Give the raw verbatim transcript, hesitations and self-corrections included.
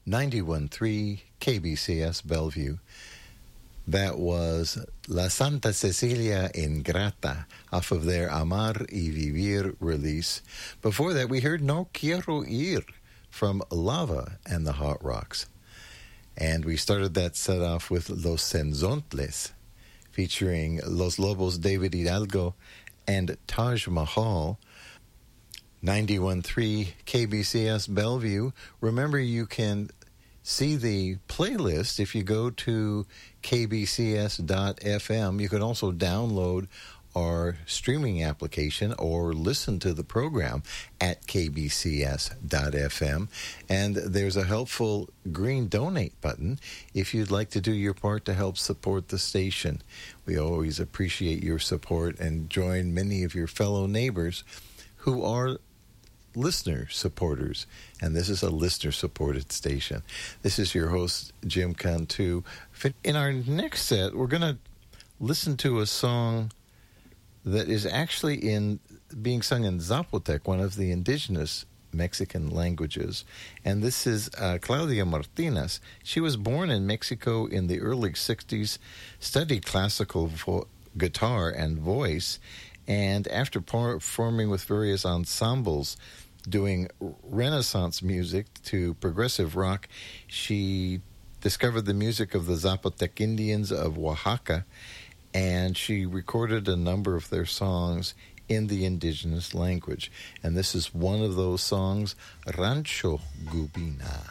ninety-one point three K B C S Bellevue. That was La Santa Cecilia Ingrata off of their Amar y Vivir release. Before that, we heard No Quiero Ir from Lava and the Hot Rocks. And we started that set off with Los Senzontles, featuring Los Lobos, David Hidalgo, and Taj Mahal. ninety-one point three K B C S Bellevue. Remember, you can see the playlist if you go to k b c s dot f m. You can also download our streaming application or listen to the program at k b c s dot f m. And there's a helpful green donate button if you'd like to do your part to help support the station. We always appreciate your support and join many of your fellow neighbors who are listener supporters, and this is a listener supported station. This is your host, Jim Cantu. In our next set, we're going to listen to a song that is actually in being sung in Zapotec, one of the indigenous Mexican languages. And this is uh, Claudia Martinez. She was born in Mexico in the early sixties, studied classical vo- guitar and voice, and after performing with various ensembles, doing Renaissance music to progressive rock, she discovered the music of the Zapotec Indians of Oaxaca, and she recorded a number of their songs in the indigenous language. And this is one of those songs, Rancho Gubina.